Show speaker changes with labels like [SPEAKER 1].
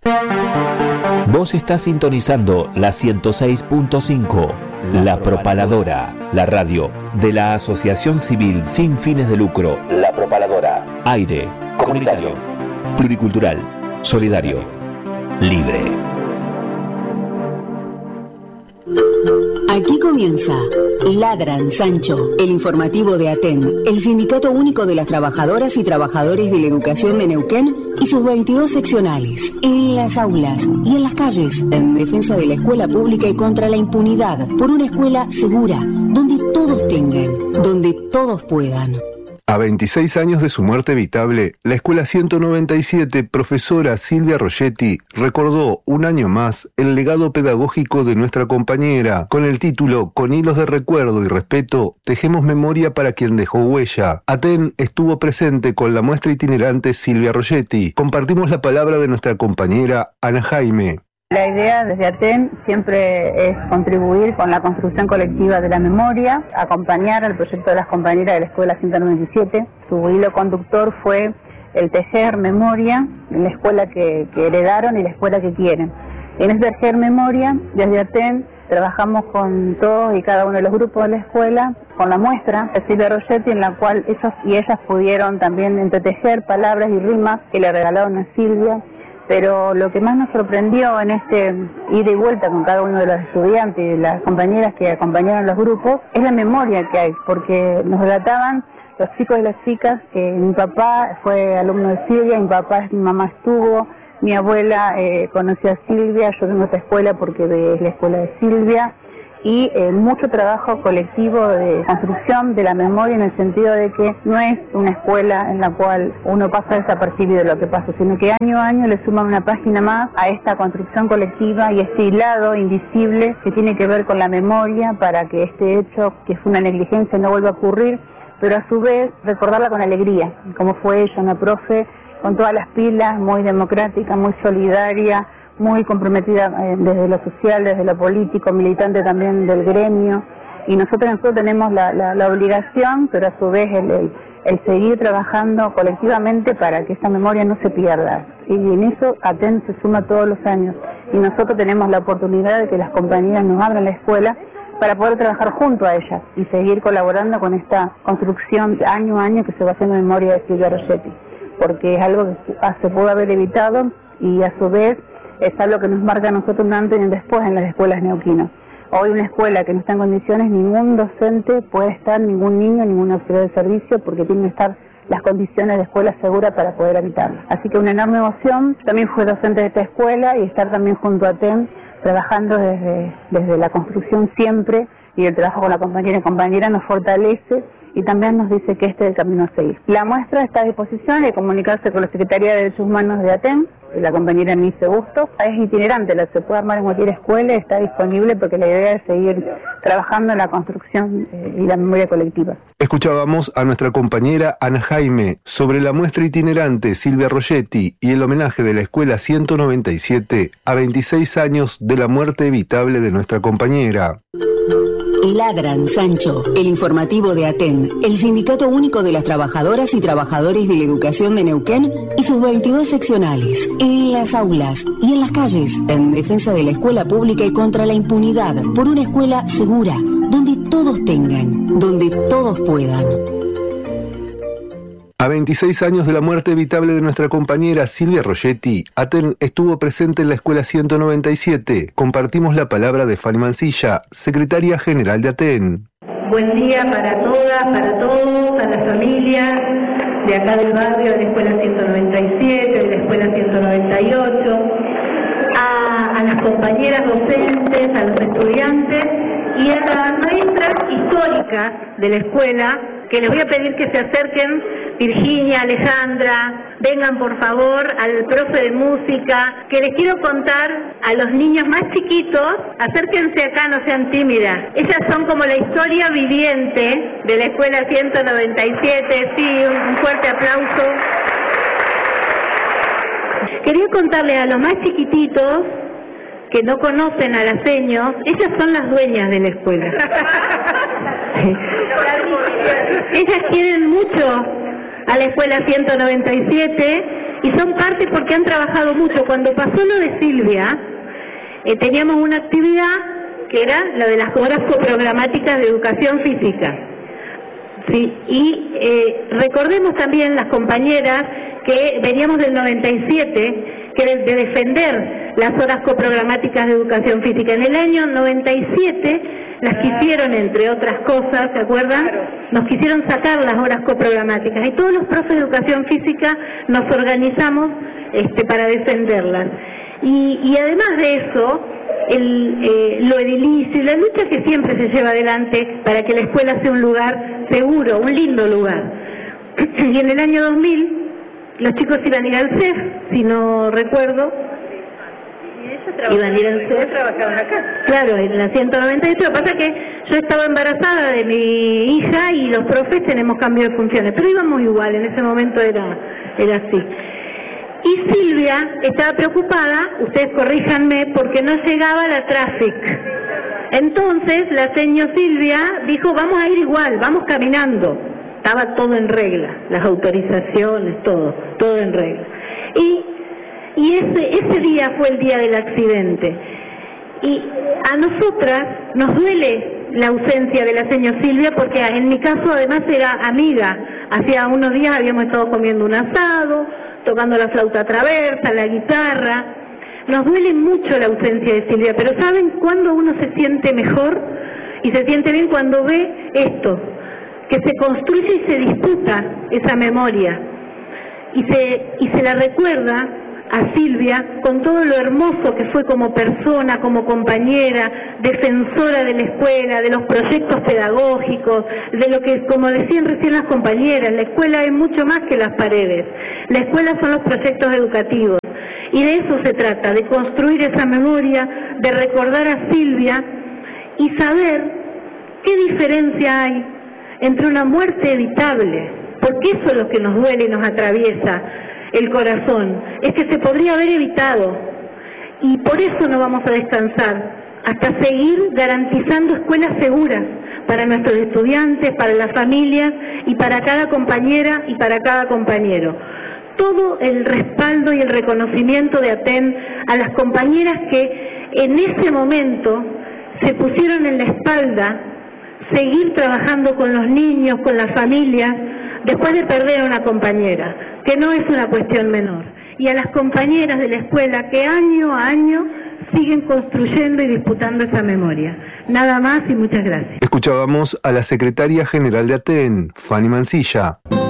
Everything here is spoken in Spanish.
[SPEAKER 1] Vos estás sintonizando la 106.5, La Propaladora, la radio de la Asociación Civil Sin Fines de Lucro. La Propaladora. Aire, comunitario, pluricultural, solidario, libre.
[SPEAKER 2] Aquí comienza Ladran Sancho, el informativo de ATEN, el Sindicato Único de las Trabajadoras y Trabajadores de la Educación de Neuquén y sus 22 seccionales, en las aulas y en las calles, en defensa de la escuela pública y contra la impunidad, por una escuela segura, donde todos tengan, donde todos puedan.
[SPEAKER 3] A 26 años de su muerte evitable, la Escuela 197, profesora Silvia Rogetti, recordó un año más el legado pedagógico de nuestra compañera, con el título Con hilos de recuerdo y respeto, tejemos memoria para quien dejó huella. ATEN estuvo presente con la muestra itinerante Silvia Rogetti. Compartimos la palabra de nuestra compañera Ana Jaime.
[SPEAKER 4] La idea desde ATEN siempre es contribuir con la construcción colectiva de la memoria, acompañar al proyecto de las compañeras de la Escuela 197. Su hilo conductor fue el tejer memoria en la escuela que heredaron y la escuela que quieren. En ese tejer memoria, desde ATEN, trabajamos con todos y cada uno de los grupos de la escuela, con la muestra de Silvia Rogetti, en la cual ellos y ellas pudieron también entretejer palabras y rimas que le regalaron a Silvia. Pero lo que más nos sorprendió en este ida y vuelta con cada uno de los estudiantes y de las compañeras que acompañaron los grupos es la memoria que hay, porque nos relataban los chicos y las chicas que mi papá fue alumno de Silvia, mi mamá estuvo, mi abuela conoció a Silvia, yo vengo a esta escuela porque es la escuela de Silvia, y mucho trabajo colectivo de construcción de la memoria en el sentido de que no es una escuela en la cual uno pasa desapercibido de lo que pasa, sino que año a año le suman una página más a esta construcción colectiva y este hilado invisible que tiene que ver con la memoria para que este hecho, que fue una negligencia, no vuelva a ocurrir, pero a su vez recordarla con alegría, como fue ella, una profe con todas las pilas, muy democrática, muy solidaria, muy comprometida desde lo social, desde lo político, militante también del gremio, y nosotros tenemos la obligación, pero a su vez el seguir trabajando colectivamente para que esa memoria no se pierda, y en eso ATEN se suma todos los años, y nosotros tenemos la oportunidad de que las compañeras nos abran la escuela para poder trabajar junto a ellas y seguir colaborando con esta construcción año a año que se va haciendo en memoria de Silvia Rogetti, porque es algo que se pudo haber evitado y a su vez es algo que nos marca a nosotros un antes y un después en las escuelas neuquinas. Hoy una escuela que no está en condiciones, ningún docente puede estar, ningún niño, ningún auxiliar de servicio, porque tienen que estar las condiciones de escuela segura para poder habitarla. Así que una enorme emoción. También fui docente de esta escuela y estar también junto a ATEN, trabajando desde la construcción siempre, y el trabajo con la compañera y compañera nos fortalece y también nos dice que este es el camino a seguir. La muestra está a disposición de comunicarse con la Secretaría de Derechos Humanos de ATEN, la compañera Nice Bustos. Es itinerante, se puede armar en cualquier escuela, está disponible porque la idea es seguir trabajando en la construcción y la memoria colectiva.
[SPEAKER 3] Escuchábamos a nuestra compañera Ana Jaime sobre la muestra itinerante Silvia Rogetti y el homenaje de la Escuela 197 a 26 años de la muerte evitable de nuestra compañera.
[SPEAKER 2] Ladran Sancho, el informativo de ATEN, el Sindicato Único de las Trabajadoras y Trabajadores de la Educación de Neuquén y sus 22 seccionales, en las aulas y en las calles, en defensa de la escuela pública y contra la impunidad, por una escuela segura, donde todos tengan, donde todos puedan.
[SPEAKER 3] A 26 años de la muerte evitable de nuestra compañera Silvia Rogetti, ATEN estuvo presente en la Escuela 197. Compartimos la palabra de Fanny Mancilla, secretaria general de ATEN.
[SPEAKER 5] Buen día para todas, para todos, a las familias de acá del barrio, de la Escuela 197, de la Escuela 198, a las compañeras docentes, a los estudiantes y a las maestras históricas de la escuela, que les voy a pedir que se acerquen. Virginia, Alejandra, vengan por favor, al profe de música, que les quiero contar a los niños más chiquitos, acérquense acá, no sean tímidas. Ellas son como la historia viviente de la Escuela 197, sí, un fuerte aplauso. Quería contarle a los más chiquititos que no conocen a las seños, ellas son las dueñas de la escuela. Ellas quieren mucho a la Escuela 197 y son parte porque han trabajado mucho. Cuando pasó lo de Silvia, teníamos una actividad que era la de las horas coprogramáticas de educación física. Sí, y recordemos también las compañeras que veníamos del 97, que de defender las horas coprogramáticas de educación física. En el año 97 las quisieron, entre otras cosas, ¿se acuerdan? Nos quisieron sacar las horas coprogramáticas y todos los profes de educación física nos organizamos para defenderlas. Y además de eso, lo edilicio y la lucha que siempre se lleva adelante para que la escuela sea un lugar seguro, un lindo lugar. Y en el año 2000 los chicos iban a ir al CEF, si no recuerdo. Iban a ir al CEF. ¿Trabajaban acá? Claro, en la 198. Lo que pasa es que yo estaba embarazada de mi hija y los profes tenemos cambio de funciones, pero íbamos igual, en ese momento era así. Y Silvia estaba preocupada, ustedes corríjanme, porque no llegaba la Traffic. Entonces la señora Silvia dijo, vamos a ir igual, vamos caminando. Estaba todo en regla, las autorizaciones, todo en regla. Y ese día fue el día del accidente. Y a nosotras nos duele la ausencia de la señora Silvia, porque en mi caso además era amiga. Hacía unos días habíamos estado comiendo un asado, tocando la flauta traversa, la guitarra. Nos duele mucho la ausencia de Silvia, pero ¿saben cuándo uno se siente mejor? Y se siente bien cuando ve esto, que se construye y se disputa esa memoria. Y se la recuerda a Silvia con todo lo hermoso que fue como persona, como compañera, defensora de la escuela, de los proyectos pedagógicos, de lo que, como decían recién las compañeras, la escuela es mucho más que las paredes. La escuela son los proyectos educativos. Y de eso se trata, de construir esa memoria, de recordar a Silvia y saber qué diferencia hay entre una muerte evitable, porque eso es lo que nos duele y nos atraviesa el corazón, es que se podría haber evitado, y por eso no vamos a descansar hasta seguir garantizando escuelas seguras para nuestros estudiantes, para las familias y para cada compañera y para cada compañero. Todo el respaldo y el reconocimiento de ATEN a las compañeras que en ese momento se pusieron en la espalda seguir trabajando con los niños, con las familias, después de perder a una compañera, que no es una cuestión menor, y a las compañeras de la escuela que año a año siguen construyendo y disputando esa memoria. Nada más y muchas gracias.
[SPEAKER 3] Escuchábamos a la secretaria general de ATEN, Fanny Mancilla.